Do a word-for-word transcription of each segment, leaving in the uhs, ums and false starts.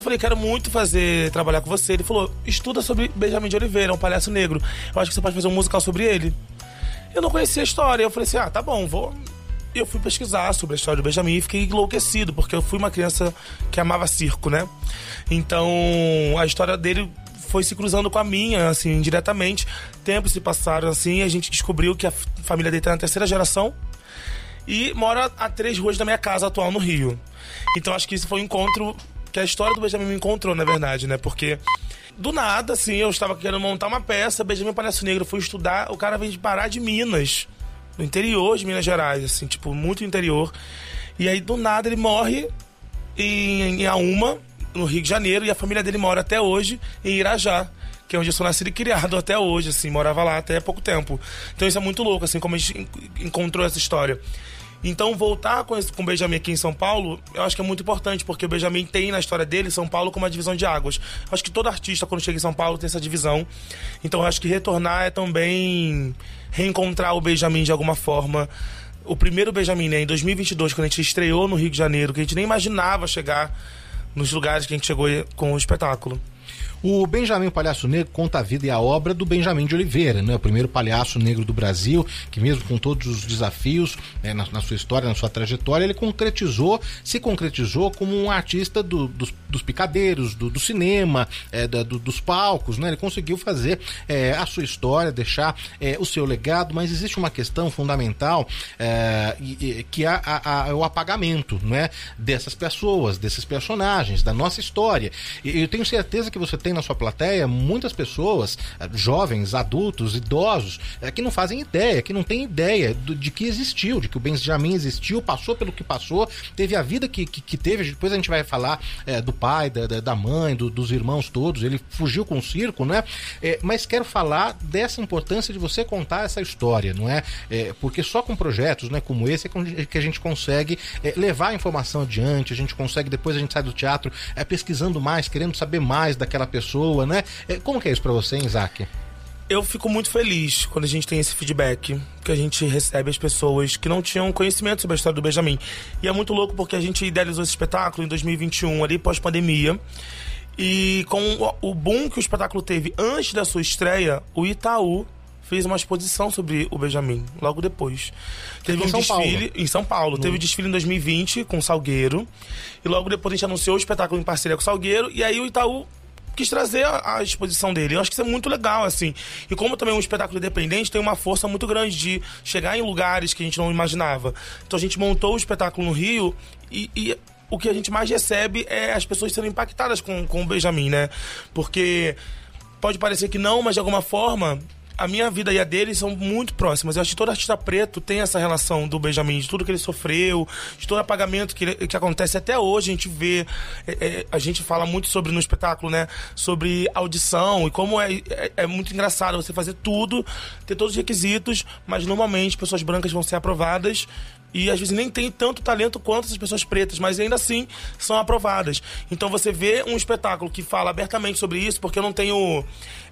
Eu falei, quero muito fazer, trabalhar com você. Ele falou, estuda sobre Benjamin de Oliveira, um palhaço negro. Eu acho que você pode fazer um musical sobre ele. Eu não conhecia a história. Eu falei assim, ah, tá bom, vou... E eu fui pesquisar sobre a história do Benjamin e fiquei enlouquecido, porque eu fui uma criança que amava circo, né? Então, a história dele foi se cruzando com a minha, assim, indiretamente. Tempos se passaram, assim, e a gente descobriu que a família dele tá na terceira geração e mora a três ruas da minha casa atual no Rio. Então, acho que isso foi um encontro... que a história do Benjamin me encontrou, na verdade, né? Porque, do nada, assim, eu estava querendo montar uma peça, Benjamin Palhaço Negro, fui estudar, o cara veio de Pará de Minas, no interior de Minas Gerais, assim, tipo, muito interior. E aí, do nada, ele morre em, em Auma, no Rio de Janeiro, e a família dele mora até hoje em Irajá, que é onde eu sou nascido e criado até hoje, assim, morava lá até há pouco tempo. Então isso é muito louco, assim, como a gente encontrou essa história. Então, voltar com, esse, com o Benjamin aqui em São Paulo, eu acho que é muito importante, porque o Benjamin tem na história dele São Paulo como uma divisão de águas. Eu acho que todo artista, quando chega em São Paulo, tem essa divisão. Então, eu acho que retornar é também reencontrar o Benjamin de alguma forma. O primeiro Benjamin, né, em dois mil e vinte e dois, quando a gente estreou no Rio de Janeiro, que a gente nem imaginava chegar nos lugares que a gente chegou com o espetáculo. O Benjamin Palhaço Negro conta a vida e a obra do Benjamin de Oliveira, né? O primeiro palhaço negro do Brasil, que mesmo com todos os desafios, né, na, na sua história, na sua trajetória, ele concretizou, se concretizou como um artista do, dos, dos picadeiros, do, do cinema, é, da, do, dos palcos, né? Ele conseguiu fazer é, a sua história, deixar é, o seu legado, mas existe uma questão fundamental é, que é a, a, a, o apagamento, né, dessas pessoas, desses personagens, da nossa história. E eu tenho certeza que você tem na sua plateia muitas pessoas, jovens, adultos, idosos, que não fazem ideia, que não têm ideia de que existiu, de que o Benjamin existiu, passou pelo que passou, teve a vida que, que, que teve. Depois a gente vai falar é, do pai, da, da mãe, do, dos irmãos todos. Ele fugiu com o circo, né? É, mas quero falar dessa importância de você contar essa história, não é? É porque só com projetos, né, como esse é que a gente consegue é, levar a informação adiante, a gente consegue, depois a gente sai do teatro é, pesquisando mais, querendo saber mais daquela pessoa. pessoa, né? Como que é isso pra você, hein, Isaac? Eu fico muito feliz quando a gente tem esse feedback, que a gente recebe as pessoas que não tinham conhecimento sobre a história do Benjamin. E é muito louco porque a gente idealizou esse espetáculo em dois mil e vinte e um, ali pós-pandemia, e com o boom que o espetáculo teve antes da sua estreia, o Itaú fez uma exposição sobre o Benjamin, logo depois. Teve um São desfile Paulo. em São Paulo. Uhum. Teve um desfile em dois mil e vinte com o Salgueiro, e logo depois a gente anunciou o espetáculo em parceria com o Salgueiro, e aí o Itaú quis trazer a, a exposição dele. Eu acho que isso é muito legal, assim. E como também um espetáculo independente tem uma força muito grande de chegar em lugares que a gente não imaginava. Então a gente montou o espetáculo no Rio e, e o que a gente mais recebe é as pessoas sendo impactadas com, com o Benjamin, né? Porque pode parecer que não, mas de alguma forma a minha vida e a dele são muito próximas. Eu acho que todo artista preto tem essa relação do Benjamin, de tudo que ele sofreu, de todo apagamento que, ele, que acontece até hoje. A gente vê, é, é, a gente fala muito sobre no espetáculo, né, sobre audição e como é, é, é muito engraçado você fazer tudo, ter todos os requisitos, mas normalmente pessoas brancas vão ser aprovadas e às vezes nem tem tanto talento quanto essas pessoas pretas, mas ainda assim são aprovadas. Então você vê um espetáculo que fala abertamente sobre isso, porque eu não tenho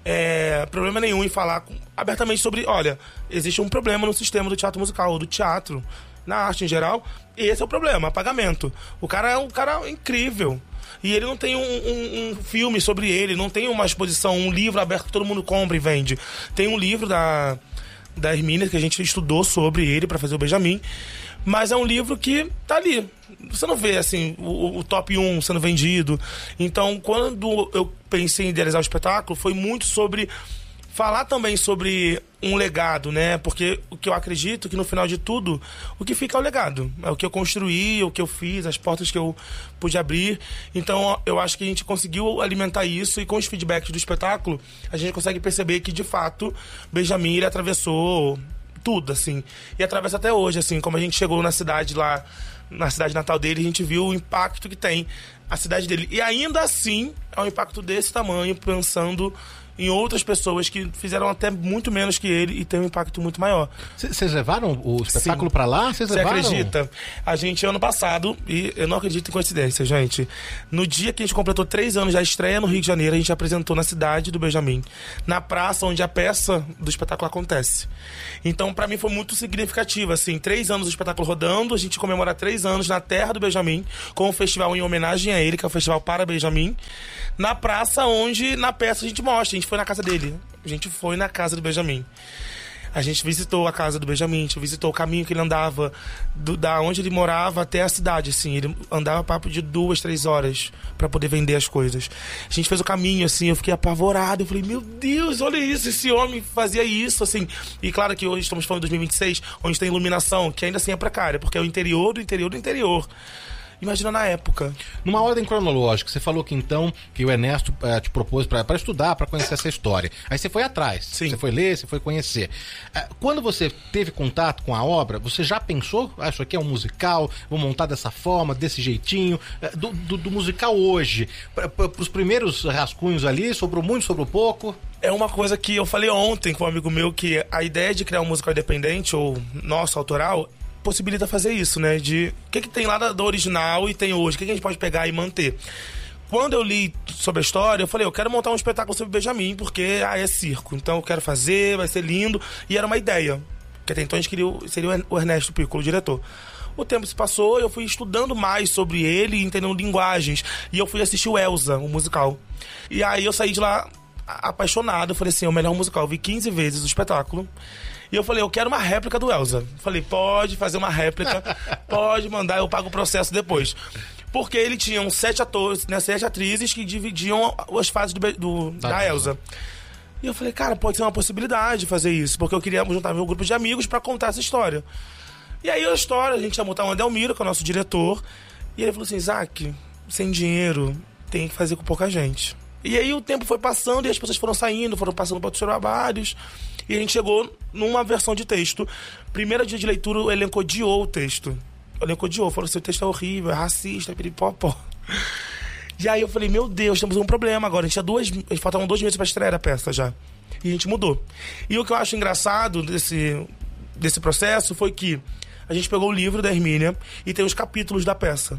é, problema nenhum em falar abertamente sobre, olha, existe um problema no sistema do teatro musical, do teatro, na arte em geral, e esse é o problema, apagamento. O cara é um cara incrível. E ele não tem um, um, um filme sobre ele, não tem uma exposição, um livro aberto que todo mundo compra e vende. Tem um livro da, da Hermínia que a gente estudou sobre ele para fazer o Benjamin, mas é um livro que tá ali. Você não vê, assim, o, o top um sendo vendido. Então, quando eu pensei em idealizar o espetáculo, foi muito sobre falar também sobre um legado, né? Porque o que eu acredito que no final de tudo, o que fica é o legado. É o que eu construí, o que eu fiz, as portas que eu pude abrir. Então, eu acho que a gente conseguiu alimentar isso e com os feedbacks do espetáculo, a gente consegue perceber que, de fato, Benjamin, ele atravessou tudo, assim. E atravessa até hoje, assim, como a gente chegou na cidade lá, na cidade natal dele, a gente viu o impacto que tem a cidade dele. E ainda assim, é um impacto desse tamanho, pensando em outras pessoas que fizeram até muito menos que ele e tem um impacto muito maior. Vocês levaram o espetáculo para lá? Vocês levaram? Você acredita? A gente, ano passado, e eu não acredito em coincidência, gente, no dia que a gente completou três anos da estreia no Rio de Janeiro, a gente apresentou na cidade do Benjamin, na praça onde a peça do espetáculo acontece. Então, pra mim, foi muito significativo, assim, três anos do espetáculo rodando, a gente comemora três anos na terra do Benjamin, com um festival em homenagem a ele, que é o Festival para Benjamin, na praça onde, na peça, a gente mostra. A gente foi na casa dele. A gente foi na casa do Benjamin. A gente visitou a casa do Benjamin, a gente visitou o caminho que ele andava, do, da onde ele morava até a cidade, assim. Ele andava papo de duas, três horas pra poder vender as coisas. A gente fez o caminho, assim, eu fiquei apavorado. Eu falei, meu Deus, olha isso, esse homem fazia isso, assim. E claro que hoje estamos falando de dois mil e vinte e seis, onde tem iluminação, que ainda assim é precária, porque é o interior do interior do interior. Imagina na época. Numa ordem cronológica, você falou que então que o Ernesto uh, te propôs para estudar, para conhecer essa história. Aí você foi atrás, Sim. Você foi ler, você foi conhecer. Uh, quando você teve contato com a obra, você já pensou, ah, isso aqui é um musical, vou montar dessa forma, desse jeitinho, uh, do, do, do musical hoje, para os primeiros rascunhos ali, sobrou muito, sobrou pouco? É uma coisa que eu falei ontem com um amigo meu, que a ideia de criar um musical independente, ou nosso, autoral, possibilita fazer isso, né? De o que, que tem lá do original e tem hoje, o que, que a gente pode pegar e manter. Quando eu li sobre a história, eu falei, eu quero montar um espetáculo sobre Benjamin, porque ah, é circo, então eu quero fazer, vai ser lindo, e era uma ideia, que até então a gente queria, seria o Ernesto Piccolo, o diretor. O tempo se passou, eu fui estudando mais sobre ele, entendendo linguagens, e eu fui assistir o Elsa, o musical. E aí eu saí de lá apaixonado, eu falei assim, é o melhor musical, eu vi quinze vezes o espetáculo. E eu falei, eu quero uma réplica do Elsa. Falei, pode fazer uma réplica, pode mandar, eu pago o processo depois. Porque ele tinha uns sete atores, né, sete atrizes que dividiam as fases do, do, da Elsa. E eu falei, cara, pode ser uma possibilidade fazer isso, porque eu queria juntar meu grupo de amigos pra contar essa história. E aí a história, a gente chamou o Adelmiro, que é o nosso diretor, e ele falou assim, Isaac, sem dinheiro, tem que fazer com pouca gente. E aí o tempo foi passando e as pessoas foram saindo, foram passando para outros trabalhos. E a gente chegou numa versão de texto. Primeiro dia de leitura, o elenco odiou o texto. O elenco odiou, falou assim, o texto é horrível, é racista, é piripopó. E aí eu falei, meu Deus, temos um problema agora. A gente tinha duas, faltavam dois meses pra estrear a peça já. E a gente mudou. E o que eu acho engraçado desse, desse processo foi que a gente pegou o livro da Hermínia e tem os capítulos da peça.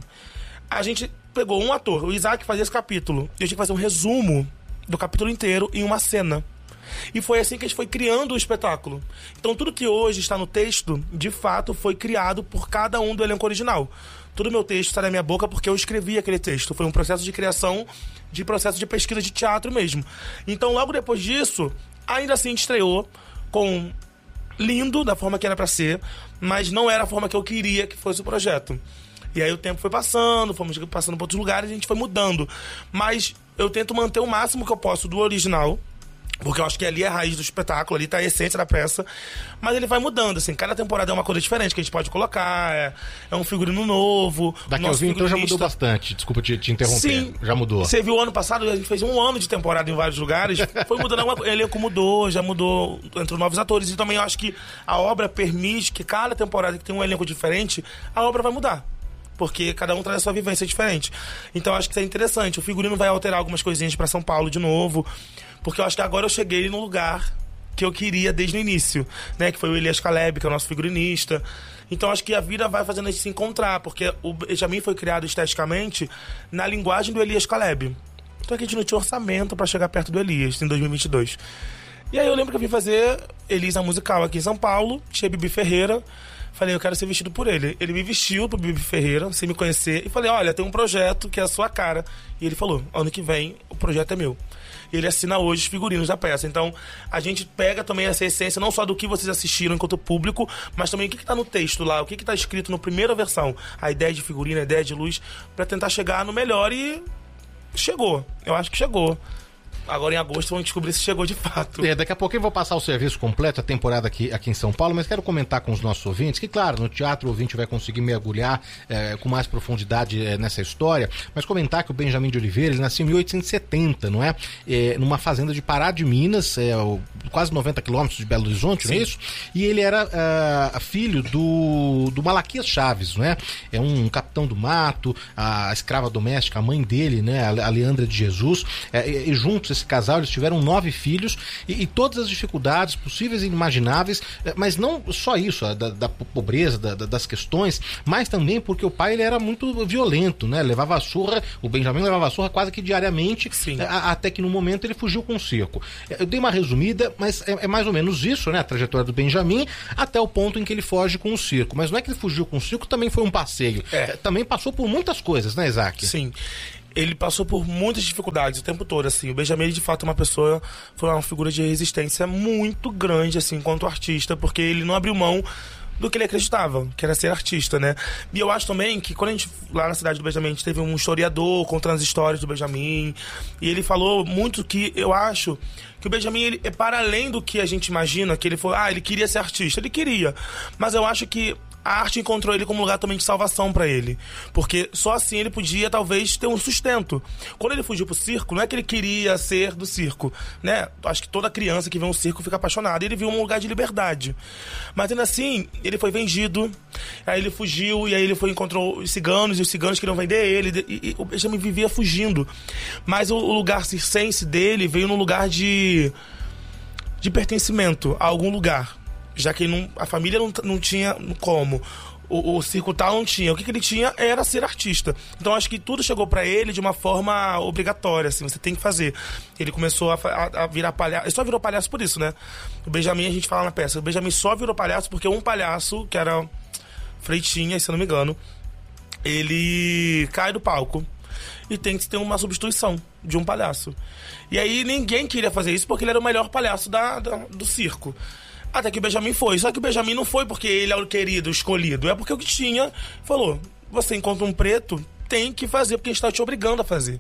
A gente pegou um ator, o Isaac, fazia esse capítulo. E a gente fazia um resumo do capítulo inteiro em uma cena. E foi assim que a gente foi criando o espetáculo. Então tudo que hoje está no texto, de fato, foi criado por cada um do elenco original. Todo meu texto está na minha boca porque eu escrevi aquele texto. Foi um processo de criação, de processo de pesquisa de teatro mesmo. Então logo depois disso, ainda assim estreou com lindo, da forma que era para ser, mas não era a forma que eu queria que fosse o projeto. E aí o tempo foi passando, fomos passando para outros lugares e a gente foi mudando. Mas eu tento manter o máximo que eu posso do original, porque eu acho que ali é a raiz do espetáculo, ali tá a essência da peça. Mas ele vai mudando, assim. Cada temporada é uma coisa diferente que a gente pode colocar. É, é um figurino novo. Daqui ao vinho, então, já mudou bastante. Desculpa te, te interromper. Sim. Já mudou. Você viu, ano passado, a gente fez um ano de temporada em vários lugares. Foi mudando alguma coisa. O elenco mudou, já mudou. Entrou novos atores. E também eu acho que a obra permite que cada temporada que tem um elenco diferente, a obra vai mudar. Porque cada um traz a sua vivência diferente. Então eu acho que isso é interessante. O figurino vai alterar algumas coisinhas pra São Paulo de novo. Porque eu acho que agora eu cheguei no lugar que eu queria desde o início, né? Que foi o Elias Caleb, que é o nosso figurinista. Então acho que a vida vai fazendo a gente se encontrar, porque o Benjamin foi criado esteticamente na linguagem do Elias Caleb. Então aqui a gente não tinha orçamento pra chegar perto do Elias em dois mil e vinte e dois. E aí eu lembro que eu vim fazer Elisa musical aqui em São Paulo, tinha Bibi Ferreira. Falei, eu quero ser vestido por ele. Ele me vestiu pro Bibi Ferreira, sem me conhecer. E falei, olha, tem um projeto que é a sua cara. E ele falou, ano que vem o projeto é meu. E ele assina hoje os figurinos da peça. Então, a gente pega também essa essência, não só do que vocês assistiram enquanto público, mas também o que está no texto lá, o que está escrito na primeira versão. A ideia de figurino, a ideia de luz, para tentar chegar no melhor e chegou. Eu acho que chegou. Agora em agosto vamos descobrir se chegou de fato. É, daqui a pouco eu vou passar o serviço completo, a temporada aqui, aqui em São Paulo, mas quero comentar com os nossos ouvintes que, claro, no teatro o ouvinte vai conseguir mergulhar é, com mais profundidade é, nessa história, mas comentar que o Benjamin de Oliveira, ele nasceu em mil oitocentos e setenta, não é? é numa fazenda de Pará de Minas, é, quase noventa quilômetros de Belo Horizonte, não é isso? E ele era uh, filho do, do Malaquias Chaves, não é? É um capitão do mato, a escrava doméstica, a mãe dele, né, a Leandra de Jesus, é, e juntos trouxe esse casal, eles tiveram nove filhos e, e todas as dificuldades possíveis e inimagináveis, mas não só isso, da, da pobreza, da, das questões, mas também porque o pai ele era muito violento, né? Levava a surra, o Benjamin levava a surra quase que diariamente, a, até que no momento ele fugiu com o circo. Eu dei uma resumida, mas é, é mais ou menos isso, né? A trajetória do Benjamin, até o ponto em que ele foge com o circo. Mas não é que ele fugiu com o circo, também foi um passeio. É. Também passou por muitas coisas, né, Isaac? Sim. Ele passou por muitas dificuldades o tempo todo, assim. O Benjamin, de fato, é uma pessoa, foi uma figura de resistência muito grande, assim, enquanto artista, porque ele não abriu mão do que ele acreditava, que era ser artista, né? E eu acho também que quando a gente, lá na cidade do Benjamin, a gente teve um historiador contando as histórias do Benjamin, e ele falou muito que eu acho que o Benjamin, ele é para além do que a gente imagina, que ele foi, ah, ele queria ser artista, ele queria, mas eu acho que a arte encontrou ele como um lugar também de salvação pra ele. Porque só assim ele podia, talvez, ter um sustento. Quando ele fugiu pro circo, não é que ele queria ser do circo, né? Acho que toda criança que vê um circo fica apaixonada. Ele viu um lugar de liberdade. Mas ainda assim, ele foi vendido, aí ele fugiu, e aí ele foi encontrou os ciganos, e os ciganos queriam vender ele, e, e o Benjamin vivia fugindo. Mas o, o lugar circense dele veio num lugar de, de pertencimento a algum lugar. Já que não, a família não, não tinha como, o, o circo tal não tinha, o que, que ele tinha era ser artista. Então acho que tudo chegou pra ele de uma forma obrigatória, assim, você tem que fazer. Ele começou a, a, a virar palhaço, ele só virou palhaço por isso, né? O Benjamin, a gente fala na peça, o Benjamin só virou palhaço porque um palhaço, que era Freitinha, se eu não me engano, ele cai do palco e tem que ter uma substituição de um palhaço. E aí ninguém queria fazer isso porque ele era o melhor palhaço da, da, do circo. Até que o Benjamin foi. Só que o Benjamin não foi porque ele é o querido, o escolhido. É porque o que tinha falou, você encontra um preto, tem que fazer, porque a gente está te obrigando a fazer.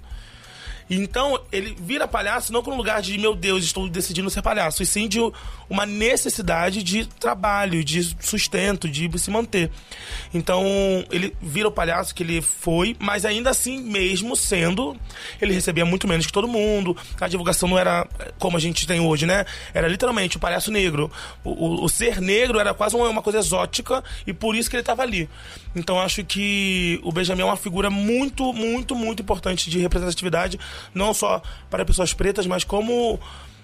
Então, ele vira palhaço não com um lugar de, meu Deus, estou decidindo ser palhaço, e sim de uma necessidade de trabalho, de sustento, de se manter. Então, ele vira o palhaço que ele foi, mas ainda assim, mesmo sendo, ele recebia muito menos que todo mundo, a divulgação não era como a gente tem hoje, né? Era literalmente o palhaço negro. O, o, o ser negro era quase uma, uma coisa exótica, e por isso que ele estava ali. Então, acho que o Benjamin é uma figura muito, muito, muito importante de representatividade, não só para pessoas pretas, mas como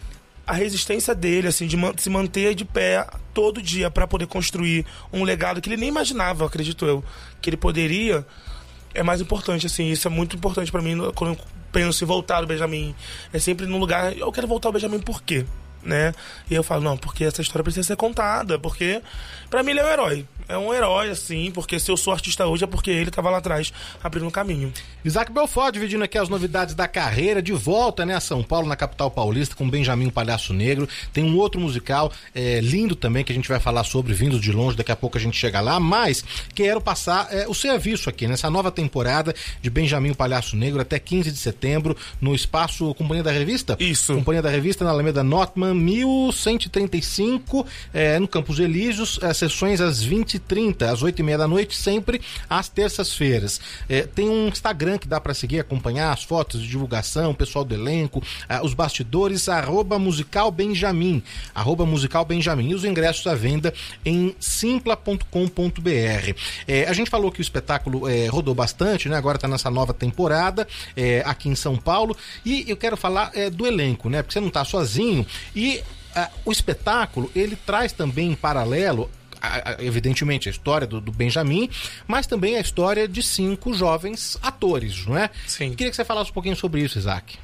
a resistência dele, assim, de se manter de pé todo dia para poder construir um legado que ele nem imaginava, acredito eu, que ele poderia, é mais importante, assim, isso é muito importante para mim quando eu penso em voltar ao Benjamin. É sempre num lugar, eu quero voltar ao Benjamin por quê? Né? E eu falo, não, porque essa história precisa ser contada, porque pra mim ele é um herói. É um herói, assim, porque se eu sou artista hoje é porque ele tava lá atrás, abrindo um caminho. Isaac Belfort dividindo aqui as novidades da carreira, de volta, né, a São Paulo, na capital paulista, com Benjamin, o Palhaço Negro. Tem um outro musical é, lindo também, que a gente vai falar sobre, vindo de longe, daqui a pouco a gente chega lá, mas quero passar é, o serviço aqui, nessa nova temporada de Benjamin, o Palhaço Negro, até quinze de setembro, no espaço Companhia da Revista? Isso. Companhia da Revista, na Alameda Notman, mil cento e trinta e cinco, é, no Campos Elíseos, é, sessões às vinte e trinta, às oito e meia da noite, sempre às terças-feiras. É, tem um Instagram que dá para seguir, acompanhar as fotos de divulgação, o pessoal do elenco, ah, os bastidores, arroba musical Benjamin, arroba musical Benjamin, e os ingressos à venda em simpla ponto com ponto b r. É, a gente falou que o espetáculo é, rodou bastante, né? Agora está nessa nova temporada, é, aqui em São Paulo, e eu quero falar é, do elenco, né? Porque você não está sozinho, e ah, o espetáculo, ele traz também em paralelo, evidentemente, a história do, do Benjamin, mas também a história de cinco jovens atores, não é? Sim. Queria que você falasse um pouquinho sobre isso, Isaac.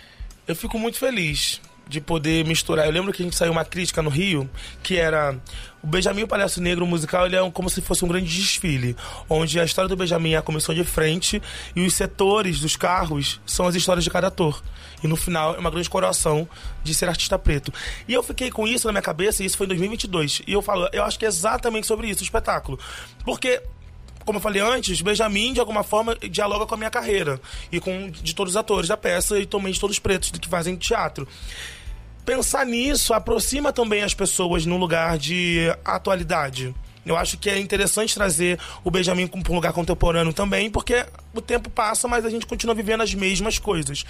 Eu fico muito feliz de poder misturar. Eu lembro que a gente saiu uma crítica no Rio, que era o Benjamin, o Palhaço Negro, o musical, ele é um, como se fosse um grande desfile, onde a história do Benjamin é a comissão de frente e os setores dos carros são as histórias de cada ator. E no final é uma grande coroação de ser artista preto. E eu fiquei com isso na minha cabeça, e isso foi em dois mil e vinte e dois. E eu falo, eu acho que é exatamente sobre isso o espetáculo. Porque, como eu falei antes, Benjamin, de alguma forma, dialoga com a minha carreira. E com de todos os atores da peça e também de todos os pretos que fazem teatro. Pensar nisso aproxima também as pessoas num lugar de atualidade. Eu acho que é interessante trazer o Benjamin para um lugar contemporâneo também, porque o tempo passa, mas a gente continua vivendo as mesmas coisas.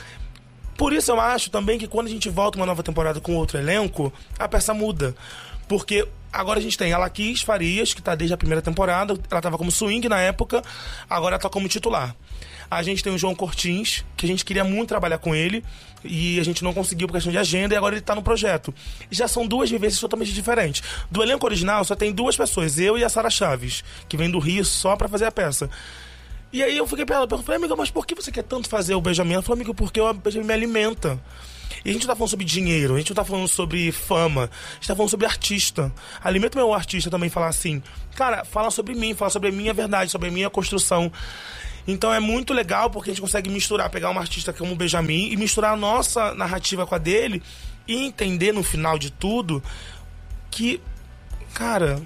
Por isso eu acho também que quando a gente volta uma nova temporada com outro elenco, a peça muda. Porque agora a gente tem a Laquis Farias, que está desde a primeira temporada, ela estava como swing na época, agora está como titular. A gente tem o João Cortins, que a gente queria muito trabalhar com ele, e a gente não conseguiu por questão de agenda, e agora ele tá no projeto. E já são duas vivências totalmente diferentes. Do elenco original só tem duas pessoas, eu e a Sara Chaves, que vem do Rio só pra fazer a peça. E aí eu fiquei pra ela, eu falei, amiga, mas por que você quer tanto fazer o Benjamin? Ela falou, amiga, porque o Benjamin me alimenta. E a gente não tá falando sobre dinheiro, a gente não tá falando sobre fama, a gente tá falando sobre artista. Alimenta o meu artista também falar assim, cara, fala sobre mim, fala sobre a minha verdade, sobre a minha construção. Então é muito legal porque a gente consegue misturar, pegar uma artista como o Benjamin e misturar a nossa narrativa com a dele e entender no final de tudo que, cara,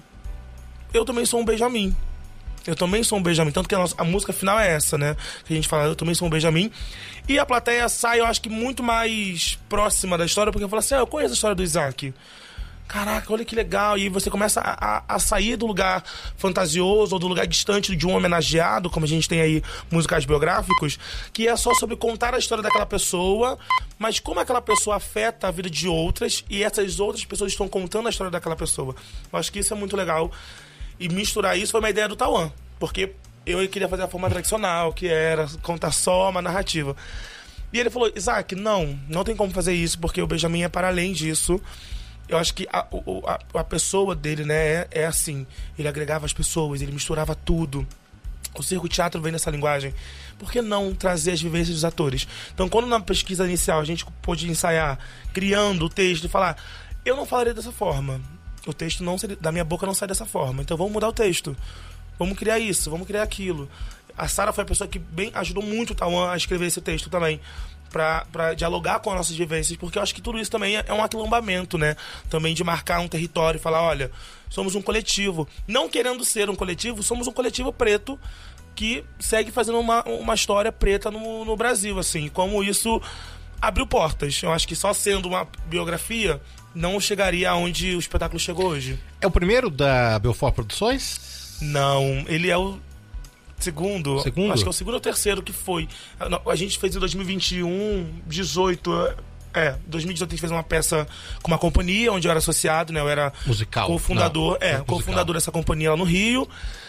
eu também sou um Benjamin. Eu também sou um Benjamin, tanto que a, nossa, a música final é essa, né? Que a gente fala, eu também sou um Benjamin. E a plateia sai, eu acho que muito mais próxima da história, porque eu falo assim, ah, eu conheço a história do Isaac. Caraca, olha que legal. E você começa a, a, a sair do lugar fantasioso ou do lugar distante de um homenageado, como a gente tem aí musicais biográficos, que é só sobre contar a história daquela pessoa, mas como aquela pessoa afeta a vida de outras e essas outras pessoas estão contando a história daquela pessoa. Eu acho que isso é muito legal. E misturar isso foi uma ideia do Tauan, porque eu queria fazer a forma tradicional, que era contar só uma narrativa. E ele falou, Isaac, não, não tem como fazer isso, porque o Benjamin é para além disso. Eu acho que a, a, a pessoa dele, né, é, é assim, ele agregava as pessoas, ele misturava tudo. O circo teatro vem nessa linguagem. Por que não trazer as vivências dos atores? Então, quando na pesquisa inicial a gente pôde ensaiar, criando o texto e falar, eu não falaria dessa forma. O texto não da minha boca não sai dessa forma. Então vamos mudar o texto. Vamos criar isso, vamos criar aquilo. A Sara foi a pessoa que bem ajudou muito o Tauan a escrever esse texto também. Pra, pra dialogar com as nossas vivências. Porque eu acho que tudo isso também é um aquilombamento, né? Também de marcar um território e falar, olha, somos um coletivo. Não querendo ser um coletivo, somos um coletivo preto que segue fazendo uma, uma história preta no, no Brasil, assim. Como isso abriu portas. Eu acho que só sendo uma biografia não chegaria aonde o espetáculo chegou hoje. É o primeiro da Belfort Produções? Não, ele é o segundo. Segundo? Acho que é o segundo ou terceiro que foi. A gente fez em dois mil e vinte e um, dezoito... É, em dois mil e dezoito a gente fez uma peça com uma companhia onde eu era associado, né? Eu era musical. cofundador, Não, é, musical. cofundador dessa companhia lá no Rio.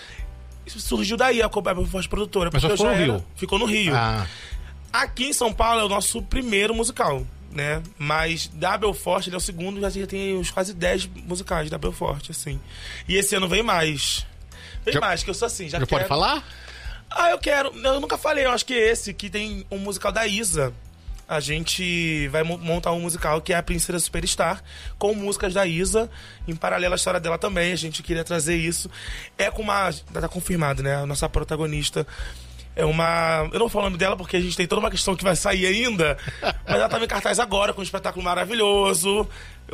Isso surgiu daí a Belfort Produtora. Mas só ficou no era, Rio? Ficou no Rio. Ah. Aqui em São Paulo é o nosso primeiro musical, né? Mas da Belfort, ele é o segundo, já tem uns quase dez musicais da Belfort, assim. E esse ano vem mais. Vem já, mais, que eu sou assim, já, já quero... pode falar? Ah, eu quero. Eu nunca falei, eu acho que esse, que tem um musical da Isa. A gente vai montar um musical que é a Princesa Superstar, com músicas da Isa, em paralelo à história dela também. A gente queria trazer isso. É com uma... Tá confirmado, né? A nossa protagonista é uma... Eu não vou falar o nome dela porque a gente tem toda uma questão que vai sair ainda, mas ela tá em cartaz agora com um espetáculo maravilhoso,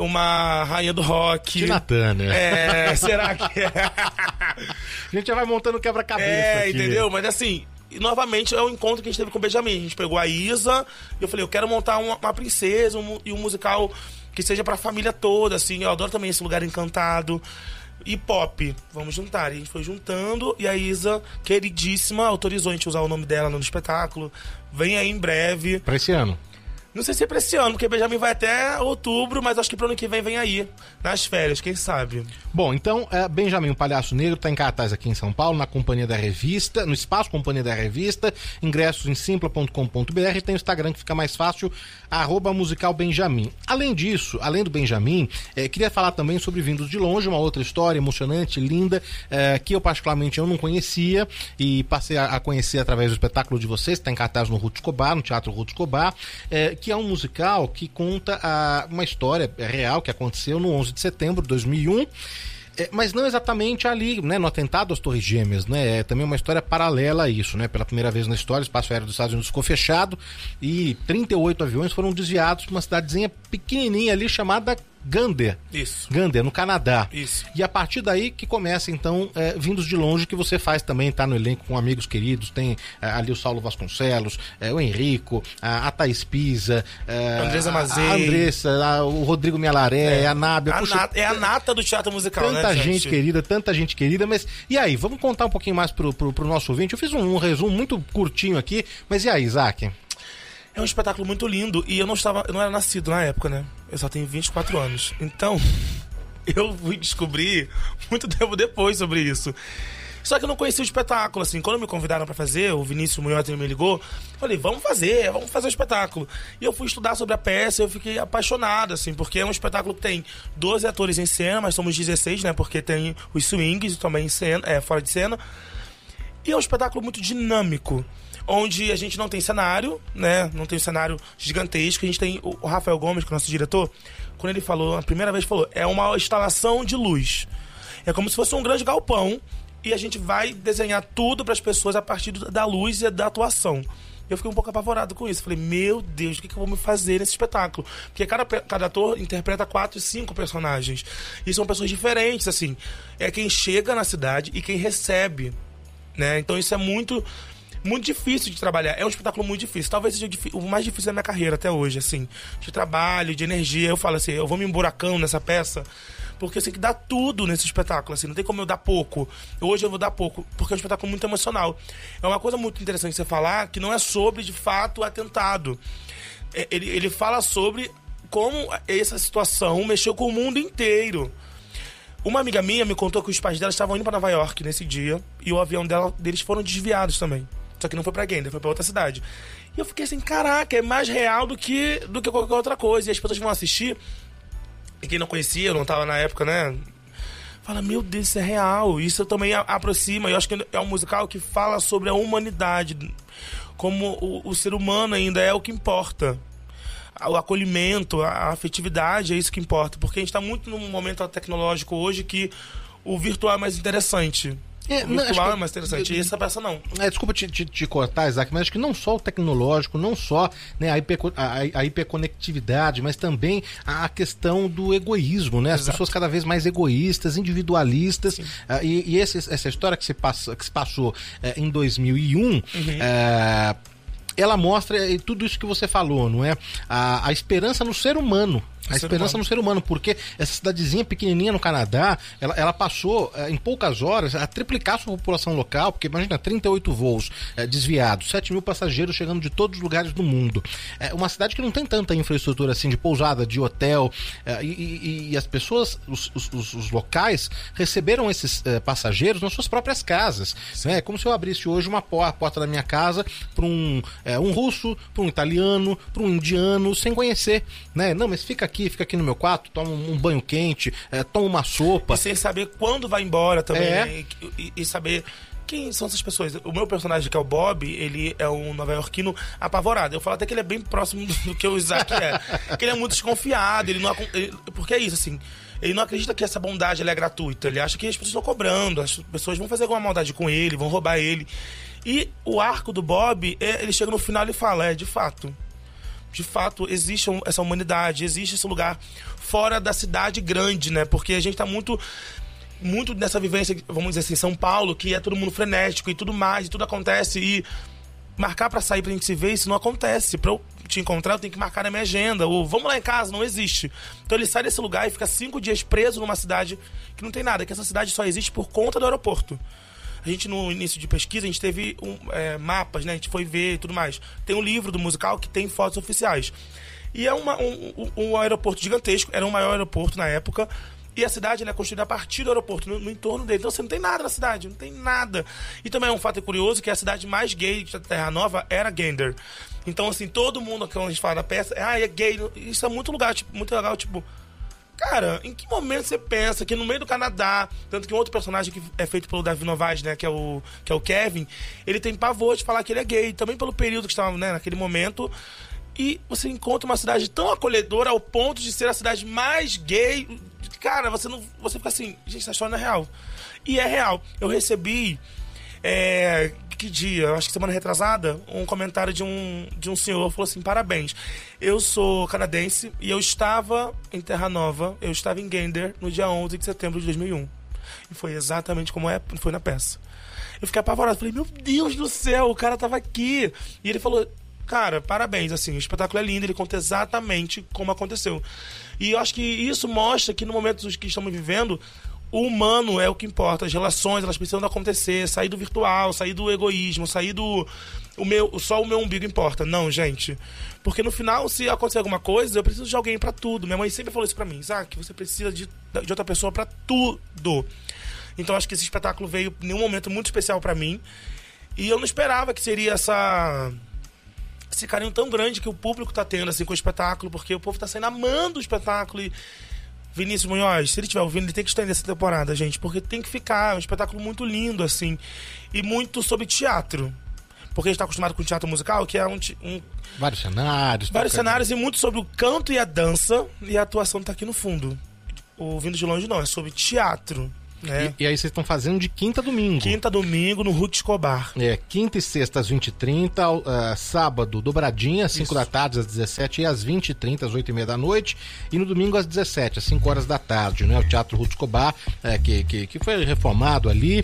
uma rainha do rock. Tina Turner. É, será que é? A gente já vai montando quebra-cabeça É, aqui. entendeu? Mas assim... E novamente é o encontro que a gente teve com o Benjamin. A gente pegou a Isa e eu falei, eu quero montar uma, uma princesa um, e um musical que seja pra família toda, assim. Eu adoro também esse lugar encantado. E pop, vamos juntar. E a gente foi juntando e a Isa, queridíssima, autorizou a gente usar o nome dela no espetáculo. Vem aí em breve. Pra esse ano? Não sei se é pra esse ano, porque o Benjamin vai até outubro, mas acho que pro ano que vem vem aí, nas férias, quem sabe. Bom, então, é, Benjamin, o Palhaço Negro, tá em cartaz aqui em São Paulo, na Companhia da Revista, no Espaço Companhia da Revista, ingressos em simpla ponto com ponto b r, tem o Instagram que fica mais fácil, arroba musical Benjamin. Além disso, além do Benjamin, é, queria falar também sobre Vindos de Longe, uma outra história emocionante, linda, é, que eu particularmente eu não conhecia e passei a, a conhecer através do espetáculo de vocês, que tá em cartaz no Ruth Escobar, no Teatro Ruth Escobar, é, que é um musical que conta a, uma história real que aconteceu no onze de setembro de dois mil e um, é, mas não exatamente ali, né, no atentado às Torres Gêmeas, né, é também uma história paralela a isso, né, pela primeira vez na história o espaço aéreo dos Estados Unidos ficou fechado e trinta e oito aviões foram desviados para uma cidadezinha pequenininha ali chamada Gander. Isso. Gander, no Canadá. Isso. E a partir daí que começa, então, é, Vindos de Longe, que você faz também, tá no elenco com amigos queridos, tem é, ali o Saulo Vasconcelos, é, o Henrico, a, a Thaís Pisa, é, Andressa Mazei, a Andressa, a, o Rodrigo Mialaré, é, a Nábia. A Puxa, nata, é a nata do teatro musical, tanta né, gente? gente querida, tanta gente querida, mas e aí, vamos contar um pouquinho mais pro, pro, pro nosso ouvinte? Eu fiz um, um resumo muito curtinho aqui, mas e aí, Isaac? É um espetáculo muito lindo e eu não estava, eu não era nascido na época, né? Eu só tenho vinte e quatro anos. Então, eu fui descobrir muito tempo depois sobre isso. Só que eu não conhecia o espetáculo, assim. Quando me convidaram pra fazer, o Vinícius Munhoz me ligou, falei, vamos fazer, vamos fazer o espetáculo. E eu fui estudar sobre a peça e eu fiquei apaixonado, assim, porque é um espetáculo que tem doze atores em cena, mas somos dezesseis, né, porque tem os swings também em cena, é, fora de cena. E é um espetáculo muito dinâmico, onde a gente não tem cenário, né, não tem um cenário gigantesco. A gente tem o Rafael Gomes, que é o nosso diretor, quando ele falou, a primeira vez falou, é uma instalação de luz. É como se fosse um grande galpão, e a gente vai desenhar tudo para as pessoas a partir da luz e da atuação. Eu fiquei um pouco apavorado com isso. Falei, meu Deus, o que, que eu vou me fazer nesse espetáculo? Porque cada, cada ator interpreta quatro, cinco personagens. E são pessoas diferentes, assim. É quem chega na cidade e quem recebe, né? Então isso é muito, muito difícil de trabalhar. É um espetáculo muito difícil. Talvez seja o mais difícil da minha carreira até hoje, assim. De trabalho, de energia. Eu falo assim, eu vou me emburacando nessa peça, porque eu sei que dá tudo nesse espetáculo, assim, não tem como eu dar pouco. Hoje eu vou dar pouco, porque é um espetáculo muito emocional. É uma coisa muito interessante você falar, que não é sobre, de fato, o atentado. Ele, ele fala sobre como essa situação mexeu com o mundo inteiro. Uma amiga minha me contou que os pais dela estavam indo para Nova York nesse dia, e o avião dela, deles foram desviados também. Só que não foi pra Gander, foi pra outra cidade. E eu fiquei assim, caraca, é mais real do que, do que qualquer outra coisa. E as pessoas vão assistir, e quem não conhecia, não tava na época, né? Fala, meu Deus, isso é real. Isso também aproxima. Eu acho que é um musical que fala sobre a humanidade. Como o, o ser humano ainda é o que importa. O acolhimento, a afetividade é isso que importa. Porque a gente tá muito num momento tecnológico hoje que o virtual é mais interessante. É, o virtual não, é mais interessante, eu, e essa peça não. É, desculpa te, te, te cortar, Isaac, mas acho que não só o tecnológico, não só, né, a, hiper, a, a hiperconectividade, mas também a questão do egoísmo, né? As Exato. Pessoas cada vez mais egoístas, individualistas, uh, e, e esse, essa história que se, passa, que se passou uh, em dois mil e um, uhum. uh, ela mostra tudo isso que você falou, não é? A, a esperança no ser humano. A esperança no ser humano, porque essa cidadezinha pequenininha no Canadá, ela, ela passou eh, em poucas horas a triplicar sua população local, porque imagina, trinta e oito voos eh, desviados, sete mil passageiros chegando de todos os lugares do mundo. É uma cidade que não tem tanta infraestrutura assim, de pousada, de hotel, eh, e, e, e as pessoas, os, os, os locais, receberam esses eh, passageiros nas suas próprias casas. Né? É como se eu abrisse hoje uma porta, a porta da minha casa para um, eh, um russo, para um italiano, para um indiano, sem conhecer. Né? Não, mas fica aqui, fica aqui no meu quarto, toma um banho quente, é, toma uma sopa. E sem saber quando vai embora também, é. né? e, e, e saber quem são essas pessoas. O meu personagem, que é o Bob, ele é um nova-iorquino apavorado. Eu falo até que ele é bem próximo do que o Isaac é. Que ele é muito desconfiado, ele não, ele, porque é isso, assim, ele não acredita que essa bondade ela é gratuita. Ele acha que as pessoas estão cobrando, as pessoas vão fazer alguma maldade com ele, vão roubar ele. E o arco do Bob, é, ele chega no final e fala, é, de fato... De fato, existe essa humanidade, existe esse lugar fora da cidade grande, né? Porque a gente tá muito, muito nessa vivência, vamos dizer assim, São Paulo, que é todo mundo frenético e tudo mais, e tudo acontece. E marcar pra sair pra gente se ver, isso não acontece. Pra eu te encontrar, eu tenho que marcar na minha agenda. Ou vamos lá em casa, não existe. Então ele sai desse lugar e fica cinco dias preso numa cidade que não tem nada, que essa cidade só existe por conta do aeroporto. A gente, no início de pesquisa, a gente teve um, é, mapas, né? A gente foi ver e tudo mais. Tem um livro do musical que tem fotos oficiais. E é uma, um, um, um aeroporto gigantesco, era o maior aeroporto na época. E a cidade ela é construída a partir do aeroporto, no, no entorno dele. Então você não tem nada na cidade, não tem nada. E também é um fato curioso que a cidade mais gay da Terra Nova era Gander. Então, assim, todo mundo, quando a gente fala da peça, é, ah, é gay. Isso é muito lugar, tipo, muito legal, tipo... Cara, em que momento você pensa que no meio do Canadá, tanto que um outro personagem que é feito pelo Davi Novais, né, que é o, que é o Kevin, ele tem pavor de falar que ele é gay, também pelo período que estava, né, naquele momento. E você encontra uma cidade tão acolhedora ao ponto de ser a cidade mais gay. Cara, você não, você fica assim, gente, essa história não é real. E é real. Eu recebi, é, que dia? Eu acho que semana retrasada, um comentário de um, de um senhor, falou assim, parabéns, eu sou canadense e eu estava em Terra Nova, eu estava em Gander no dia onze de setembro de dois mil e um. E foi exatamente como é, foi na peça. Eu fiquei apavorado, falei, meu Deus do céu, o cara tava aqui. E ele falou, cara, parabéns, assim, o espetáculo é lindo, ele conta exatamente como aconteceu. E eu acho que isso mostra que no momento que estamos vivendo, o humano é o que importa, as relações, elas precisam acontecer, sair do virtual, sair do egoísmo, sair do... O meu, só o meu umbigo importa. Não, gente. Porque no final, se acontecer alguma coisa, eu preciso de alguém pra tudo. Minha mãe sempre falou isso pra mim, Isaac, você precisa de, de outra pessoa pra tudo. Então acho que esse espetáculo veio em um momento muito especial pra mim. E eu não esperava que seria essa... esse carinho tão grande que o público tá tendo assim, com o espetáculo, porque o povo tá saindo amando o espetáculo. E Vinícius Munhoz, se ele estiver ouvindo, ele tem que estender essa temporada, gente, porque tem que ficar. É um espetáculo muito lindo, assim, e muito sobre teatro. Porque a gente tá acostumado com teatro musical, que é um... um vários cenários. Vários cenários e muito sobre o canto e a dança, e a atuação tá aqui no fundo. O Vindo de Longe não, é sobre teatro. É. E, e aí vocês estão fazendo de quinta a domingo. Quinta a domingo no Ruth Escobar. É, quinta e sexta às vinte e trinta, uh, sábado dobradinha, às cinco da tarde às dezessete e às vinte e trinta, às oito e meia da noite, e no domingo às dezessete, às cinco horas da tarde, né? O Teatro Ruth Escobar, é, que, que, que foi reformado ali,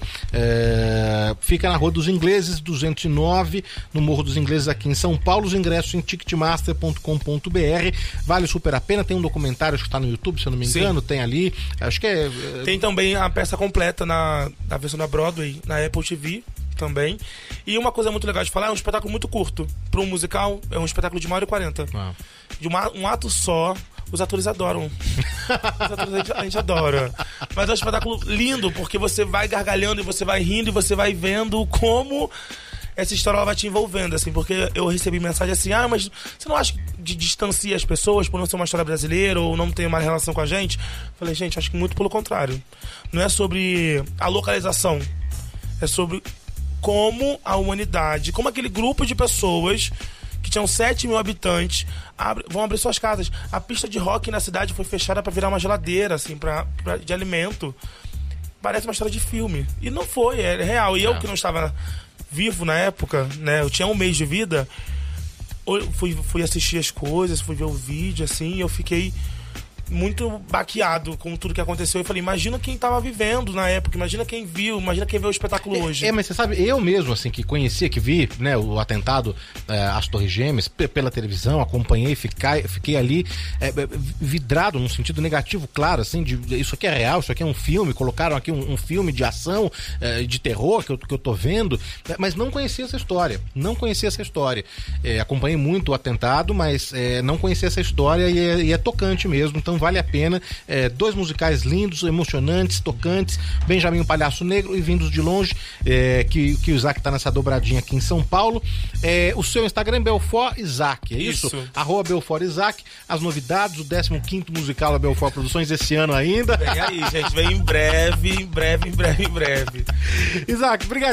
é, fica na Rua dos Ingleses, duzentos e nove, no Morro dos Ingleses aqui em São Paulo. Os ingressos em ticketmaster ponto com ponto b r, vale super a pena. Tem um documentário que está no YouTube, se eu não me engano. Sim. Tem ali, acho que é... Tem também a peça completa na, na versão da Broadway, na Apple T V também. E uma coisa muito legal de falar, é um espetáculo muito curto. Para um musical, é um espetáculo de uma hora e quarenta. Ah. De uma, um ato só. Os atores adoram. Os atores a gente, a gente adora. Mas é um espetáculo lindo, porque você vai gargalhando e você vai rindo e você vai vendo como essa história ela vai te envolvendo, assim, porque eu recebi mensagem assim, ah, mas você não acha que distancia as pessoas por não ser uma história brasileira ou não ter uma relação com a gente? Falei, gente, acho que muito pelo contrário. Não é sobre a localização, é sobre como a humanidade, como aquele grupo de pessoas que tinham sete mil habitantes abre, vão abrir suas casas. A pista de rock na cidade foi fechada para virar uma geladeira, assim, pra, pra, de alimento. Parece uma história de filme. E não foi, é real. E eu que não estava vivo na época, né? Eu tinha um mês de vida. Eu fui, fui assistir as coisas, fui ver o vídeo, assim, e eu fiquei muito baqueado com tudo que aconteceu. Eu falei, imagina quem tava vivendo na época, imagina quem viu, imagina quem vê o espetáculo é, hoje. É, mas você sabe, eu mesmo, assim, que conhecia, que vi, né, o atentado é, às Torres Gêmeas p- pela televisão, acompanhei, fiquei, fiquei ali é, vidrado num sentido negativo, claro, assim, de, isso aqui é real, isso aqui é um filme, colocaram aqui um, um filme de ação, é, de terror que eu, que eu tô vendo, é, mas não conhecia essa história, não conhecia essa história. É, acompanhei muito o atentado, mas é, não conhecia essa história e é, e é tocante mesmo, então vale a pena. É, dois musicais lindos, emocionantes, tocantes, Benjamin o Palhaço Negro e Vindos de Longe, é, que, que o Isaac tá nessa dobradinha aqui em São Paulo. É, o seu Instagram é Belfort Isaac, é isso? isso? Arroba Belfort Isaac, as novidades, o décimo quinto musical da Belfort Produções esse ano ainda. Vem aí, gente, vem em breve, em breve, em breve, em breve. Isaac, obrigado.